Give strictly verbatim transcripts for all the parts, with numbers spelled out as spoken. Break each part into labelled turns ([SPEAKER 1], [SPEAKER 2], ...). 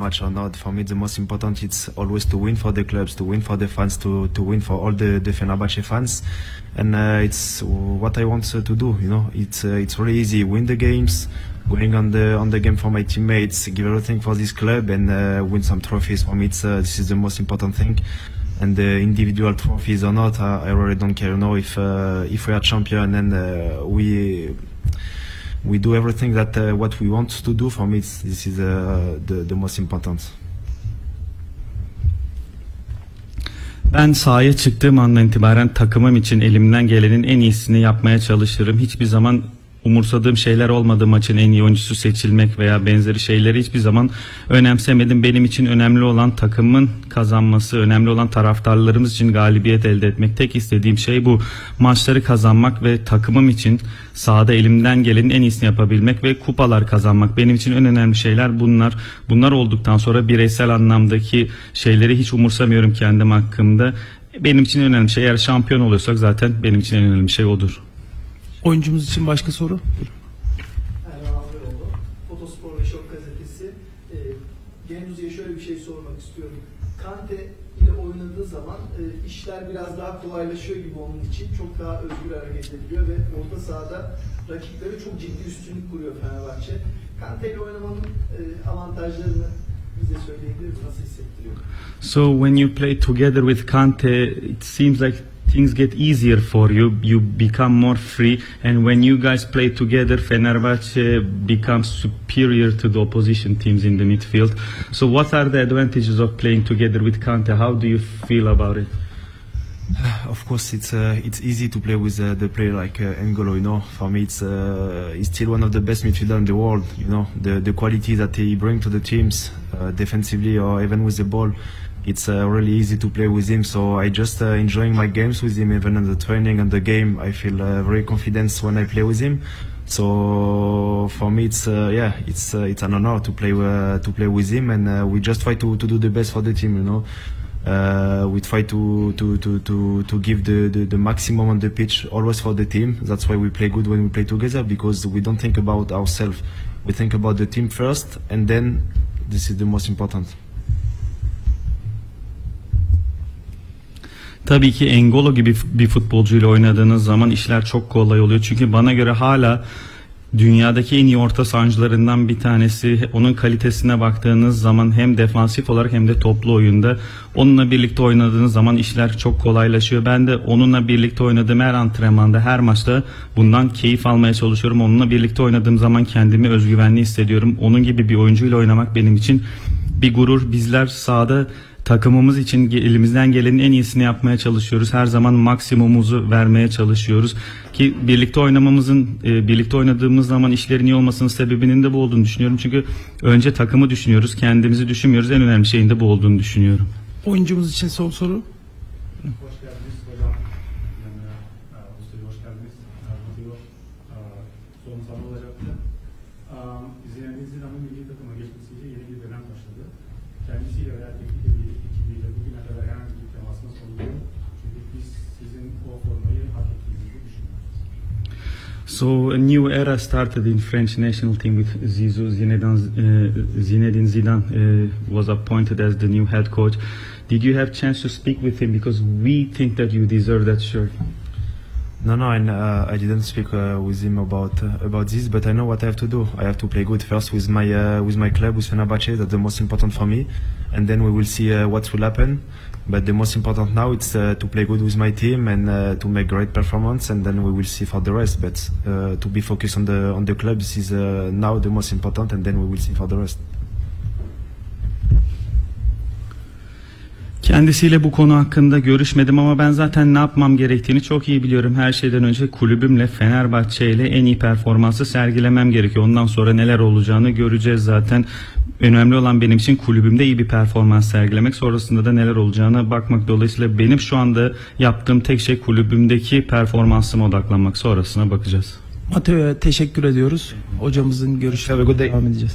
[SPEAKER 1] match or not. For me, the most important it's always to win for the clubs, to win for the fans, to to win for all the the Fenerbahce fans, and uh, it's what I want uh, to do. You know, it's uh, it's really easy. Win the games, going on the on the game for my teammates, give everything for this club, and uh, win some trophies. For me, it's uh, this is the most important thing. And the individual trophies or not, I, I really don't care. You know, if uh, if we are champion and uh, we. We do everything that uh, what we want to do. For me, it's, this is uh, the, the most important.
[SPEAKER 2] Ben sahaya çıktığım andan itibaren takımım için elimden gelenin en iyisini yapmaya çalışırım. Hiçbir zaman umursadığım şeyler olmadı, maçın en iyi oyuncusu seçilmek veya benzeri şeyleri hiçbir zaman önemsemedim. Benim için önemli olan takımın kazanması, önemli olan taraftarlarımız için galibiyet elde etmek. Tek istediğim şey bu. Maçları kazanmak ve takımım için sahada elimden gelenin en iyisini yapabilmek ve kupalar kazanmak. Benim için en önemli şeyler bunlar. Bunlar olduktan sonra bireysel anlamdaki şeyleri hiç umursamıyorum kendim hakkında. Benim için en önemli şey, eğer şampiyon oluyorsak zaten benim için en önemli şey odur.
[SPEAKER 3] Oyuncumuz için başka soru?
[SPEAKER 4] Erhan Ağabeyoğlu, Fotospor ve Şok Gazetesi. E, Genduzi'ye şöyle bir şey sormak istiyorum. Kante ile oynadığı zaman e, işler biraz daha kolaylaşıyor gibi onun için. Çok daha özgür hareket ediliyor ve orta sahada rakiplere çok ciddi üstünlük kuruyor Fenerbahçe. Kante ile oynamanın e, avantajlarını bize söyleyebilir misiniz? Nasıl hissettiriyor?
[SPEAKER 2] So when you play together with Kante, it seems like things get easier for you. You become more free, and when you guys play together, Fenerbahce becomes superior to the opposition teams in the midfield. So what are the advantages of playing together with Kante? How do you feel about it?
[SPEAKER 1] Of course, it's uh, it's easy to play with uh, the player like uh, N'Golo. You know, for me, it's uh, he's still one of the best midfielders in the world. You know, the the quality that he brings to the teams, uh, defensively or even with the ball. It's uh, really easy to play with him, so I just uh, enjoying my games with him. Even in the training and the game, I feel uh, very confident when I play with him. So for me, it's uh, yeah, it's uh, it's an honor to play uh, to play with him, and uh, we just try to, to do the best for the team. You know, uh, we try to to to to, to give the, the the maximum on the pitch, always for the team. That's why we play good when we play together, because we don't think about ourselves. We think about the team first, and then this is the most important.
[SPEAKER 2] Tabii ki N'Golo gibi bir futbolcuyla oynadığınız zaman işler çok kolay oluyor. Çünkü bana göre hala dünyadaki en iyi orta sahancılarından bir tanesi. Onun kalitesine baktığınız zaman hem defansif olarak hem de toplu oyunda onunla birlikte oynadığınız zaman işler çok kolaylaşıyor. Ben de onunla birlikte oynadığım her antrenmanda, her maçta bundan keyif almaya çalışıyorum. Onunla birlikte oynadığım zaman kendimi özgüvenli hissediyorum. Onun gibi bir oyuncuyla oynamak benim için bir gurur. Bizler sahada takımımız için elimizden gelenin en iyisini yapmaya çalışıyoruz. Her zaman maksimumumuzu vermeye çalışıyoruz. Ki birlikte oynamamızın, birlikte oynadığımız zaman işlerin iyi olmasının sebebinin de bu olduğunu düşünüyorum. Çünkü önce takımı düşünüyoruz, kendimizi düşünmüyoruz. En önemli şeyin de bu olduğunu düşünüyorum.
[SPEAKER 3] Oyuncumuz için son soru.
[SPEAKER 5] Hoş geldiniz hocam. Yani, Mustafa hoş geldiniz. Mustafa, son soru olacaktı. Zinedine Zidane'ın milli takıma geçmesiyle yeni bir dönem başladı. Kendisiyle veya teknik ekibiyle bugüne kadar herhangi bir temasınız oldu. Çünkü biz sizin o formayı hak ettiğinizi düşünüyoruz.
[SPEAKER 2] So a new era started in French national team with Zizou. Zinedine, uh, Zinedine Zidane uh, was appointed as the new head coach. Did you have chance to speak with him, because we think that you deserve that shirt?
[SPEAKER 1] No, no, and uh, I didn't speak uh, with him about uh, about this, but I know what I have to do. I have to play good first with my uh, with my club, with Fenerbahce. That's the most important for me, and then we will see uh, what will happen. But the most important now it's uh, to play good with my team and uh, to make great performance, and then we will see for the rest. But uh, to be focused on the on the club, this is uh, now the most important, and then we will see for the rest.
[SPEAKER 2] Kendisiyle bu konu hakkında görüşmedim ama ben zaten ne yapmam gerektiğini çok iyi biliyorum. Her şeyden önce kulübümle, Fenerbahçe ile en iyi performansı sergilemem gerekiyor. Ondan sonra neler olacağını göreceğiz zaten. Önemli olan benim için kulübümde iyi bir performans sergilemek. Sonrasında da neler olacağına bakmak. Dolayısıyla benim şu anda yaptığım tek şey kulübümdeki performansıma odaklanmak. Sonrasına bakacağız.
[SPEAKER 3] Mateo'ya teşekkür ediyoruz. Hocamızın görüşlerine devam edeceğiz.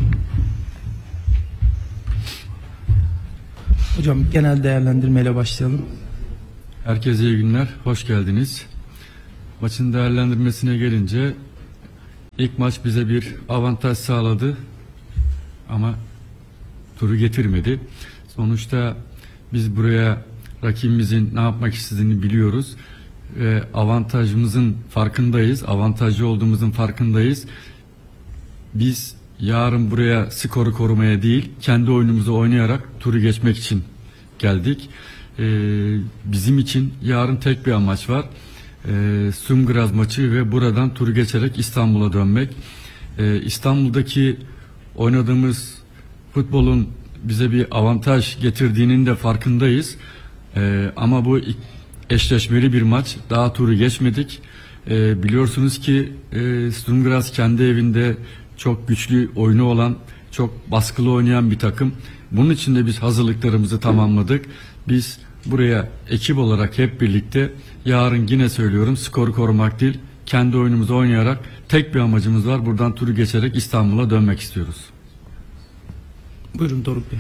[SPEAKER 3] Hocam genel değerlendirmeyle başlayalım.
[SPEAKER 6] Herkese iyi günler, hoş geldiniz. Maçın değerlendirmesine gelince ilk maç bize bir avantaj sağladı ama turu getirmedi. Sonuçta biz buraya rakibimizin ne yapmak istediğini biliyoruz. Ve avantajımızın farkındayız. Avantajlı olduğumuzun farkındayız. Biz yarın buraya skoru korumaya değil, kendi oyunumuzu oynayarak turu geçmek için geldik. Ee, bizim için yarın tek bir amaç var. Ee, Sumgraz maçı ve buradan turu geçerek İstanbul'a dönmek. Ee, İstanbul'daki oynadığımız futbolun bize bir avantaj getirdiğinin de farkındayız. Ee, ama bu eşleşmeli bir maç. Daha turu geçmedik. Ee, biliyorsunuz ki e, Sturm kendi evinde çok güçlü oyunu olan, çok baskılı oynayan bir takım. Bunun için de biz hazırlıklarımızı tamamladık. Biz buraya ekip olarak hep birlikte, yarın yine söylüyorum, skoru korumak değil, kendi oyunumuzu oynayarak tek bir amacımız var. Buradan turu geçerek İstanbul'a dönmek istiyoruz.
[SPEAKER 3] Buyurun Doruk Bey.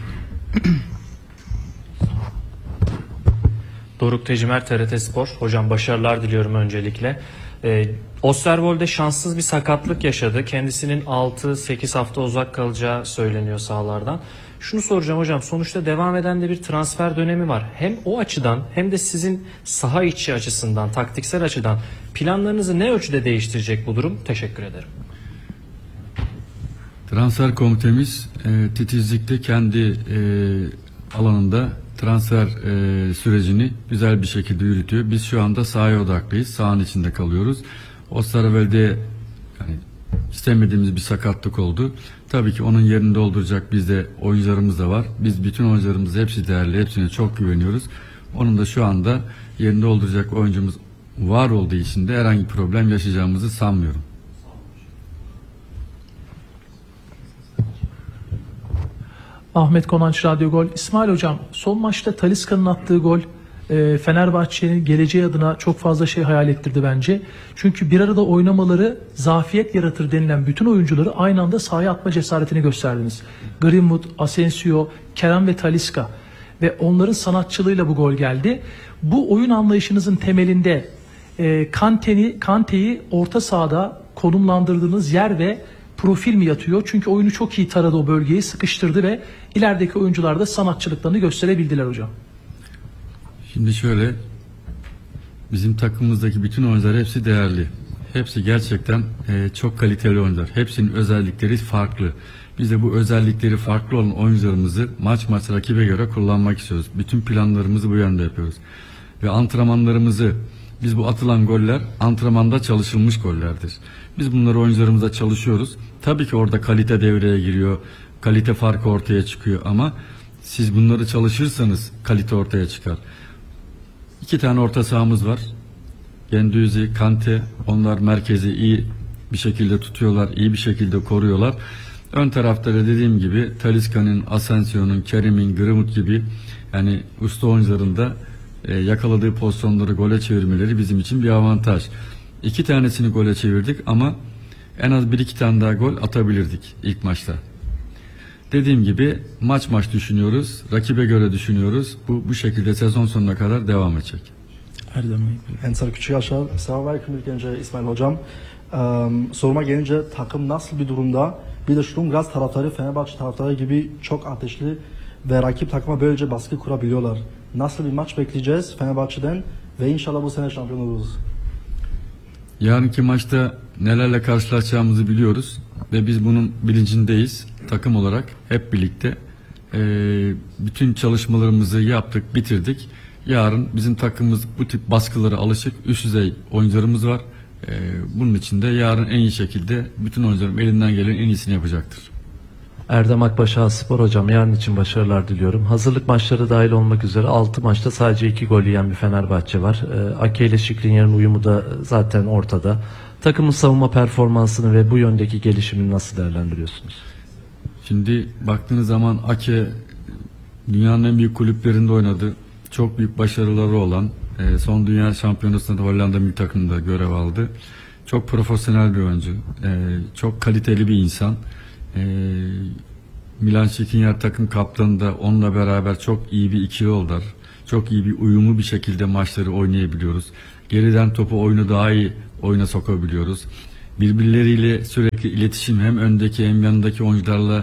[SPEAKER 7] Doruk Tecimer, T R T Spor. Hocam başarılar diliyorum öncelikle. Ee, Osterwold'de şanssız bir sakatlık yaşadı. Kendisinin altı sekiz hafta uzak kalacağı söyleniyor sahalardan. Şunu soracağım hocam, sonuçta devam eden de bir transfer dönemi var. Hem o açıdan hem de sizin saha içi açısından, taktiksel açıdan planlarınızı ne ölçüde değiştirecek bu durum? Teşekkür ederim.
[SPEAKER 6] Transfer komitemiz e, titizlikte kendi e, alanında transfer e, sürecini güzel bir şekilde yürütüyor. Biz şu anda sahaya odaklıyız. Sahanın içinde kalıyoruz. Osterwold'de yani istemediğimiz bir sakatlık oldu. Tabii ki onun yerini dolduracak bizde oyuncularımız da var. Biz bütün oyuncularımız hepsi değerli. Hepsine çok güveniyoruz. Onun da şu anda yerini dolduracak oyuncumuz var olduğu için de herhangi bir problem yaşayacağımızı sanmıyorum.
[SPEAKER 8] Ahmet Konanç, Radyo Gol. İsmail Hocam, son maçta Talisca'nın attığı gol e, Fenerbahçe'nin geleceği adına çok fazla şey hayal ettirdi bence. Çünkü bir arada oynamaları zafiyet yaratır denilen bütün oyuncuları aynı anda sahaya atma cesaretini gösterdiniz. Greenwood, Asensio, Kerem ve Talisca ve onların sanatçılığıyla bu gol geldi. Bu oyun anlayışınızın temelinde e, Kante'yi, Kante'yi orta sahada konumlandırdığınız yer ve profil mi yatıyor? Çünkü oyunu çok iyi taradı, o bölgeyi sıkıştırdı ve ilerideki oyuncular da sanatçılıklarını gösterebildiler hocam.
[SPEAKER 6] Şimdi şöyle, bizim takımımızdaki bütün oyuncular hepsi değerli. Hepsi gerçekten e, çok kaliteli oyuncular. Hepsinin özellikleri farklı. Biz de bu özellikleri farklı olan oyuncularımızı maç maç rakibe göre kullanmak istiyoruz. Bütün planlarımızı bu yönde yapıyoruz. Ve antrenmanlarımızı, biz bu atılan goller antrenmanda çalışılmış gollerdir. Biz bunları oyuncularımızla çalışıyoruz. Tabii ki orada kalite devreye giriyor. Kalite farkı ortaya çıkıyor ama siz bunları çalışırsanız kalite ortaya çıkar. İki tane orta sahamız var. Gendüzi, Kante, onlar merkezi iyi bir şekilde tutuyorlar, iyi bir şekilde koruyorlar. Ön tarafta da dediğim gibi Talisca'nın, Asensio'nun, Kerim'in, Greenwood gibi yani usta oyuncuların da e, yakaladığı pozisyonları gole çevirmeleri bizim için bir avantaj. İki tanesini gole çevirdik ama en az bir iki tane daha gol atabilirdik ilk maçta. Dediğim gibi maç maç düşünüyoruz, rakibe göre düşünüyoruz. Bu bu şekilde sezon sonuna kadar devam edecek.
[SPEAKER 3] Erdem Bey.
[SPEAKER 9] Ensar Küçükaşar, selamünaleyküm ilk önce İsmail Hocam. Ee, soruma gelince takım nasıl bir durumda? Bir de Sturm taraftarı, Fenerbahçe taraftarı gibi çok ateşli ve rakip takıma böylece baskı kurabiliyorlar. Nasıl bir maç bekleyeceğiz Fenerbahçe'den ve inşallah bu sene şampiyon oluruz.
[SPEAKER 6] Yarınki maçta nelerle karşılaşacağımızı biliyoruz ve biz bunun bilincindeyiz. Takım olarak hep birlikte e, bütün çalışmalarımızı yaptık, bitirdik. Yarın bizim takımımız bu tip baskılara alışık, üst düzey oyuncularımız var. E, bunun için de yarın en iyi şekilde bütün oyuncularım elinden gelen en iyisini yapacaktır.
[SPEAKER 10] Erdem Akbaşa Spor hocam, yarın için başarılar diliyorum. Hazırlık maçları dahil olmak üzere altı maçta sadece iki gol yiyen bir Fenerbahçe var. E, Ake ile Skriniar'ın uyumu da zaten ortada. Takımın savunma performansını ve bu yöndeki gelişimini nasıl değerlendiriyorsunuz?
[SPEAKER 6] Şimdi baktığınız zaman Ake dünyanın en büyük kulüplerinde oynadı. Çok büyük başarıları olan, e, son dünya şampiyonasında Hollanda milli takımında görev aldı. Çok profesyonel bir oyuncu, e, çok kaliteli bir insan. E, Milan Skriniar takım kaptanı da onunla beraber çok iyi bir ikili oldular. Çok iyi bir uyumlu bir şekilde maçları oynayabiliyoruz. Geriden topu oyunu daha iyi oyuna sokabiliyoruz. Birbirleriyle sürekli iletişim, hem öndeki hem yanındaki oyuncularla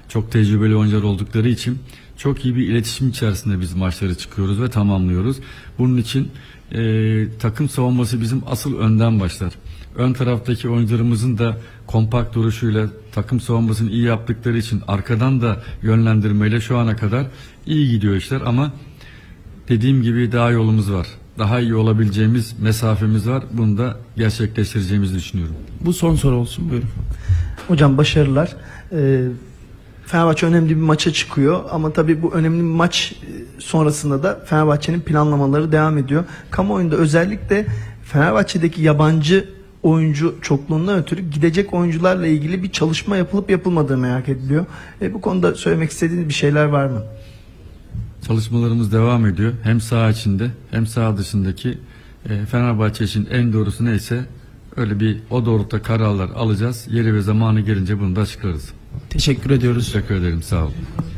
[SPEAKER 6] çok tecrübeli oyuncular oldukları için çok iyi bir iletişim içerisinde biz maçları çıkıyoruz ve tamamlıyoruz. Bunun için e, takım savunması bizim asıl önden başlar. Ön taraftaki oyuncularımızın da kompakt duruşuyla takım savunmasını iyi yaptıkları için arkadan da yönlendirmeyle şu ana kadar iyi gidiyor işler ama dediğim gibi daha yolumuz var. Daha iyi olabileceğimiz mesafemiz var. Bunu da gerçekleştireceğimizi düşünüyorum.
[SPEAKER 3] Bu son soru olsun. Buyurun.
[SPEAKER 4] Hocam başarılar. Ee, Fenerbahçe önemli bir maça çıkıyor ama tabii bu önemli bir maç sonrasında da Fenerbahçe'nin planlamaları devam ediyor. Kamuoyunda özellikle Fenerbahçe'deki yabancı oyuncu çokluğundan ötürü gidecek oyuncularla ilgili bir çalışma yapılıp yapılmadığı merak ediliyor. E, bu konuda söylemek istediğiniz bir şeyler var mı?
[SPEAKER 6] Çalışmalarımız devam ediyor. Hem saha içinde hem saha dışındaki e, Fenerbahçe için en doğrusu neyse öyle bir o doğrultuda kararlar alacağız. Yeri ve zamanı gelince bunu da açıklarız.
[SPEAKER 3] Teşekkür ediyoruz.
[SPEAKER 6] Teşekkür ederim. Sağ olun.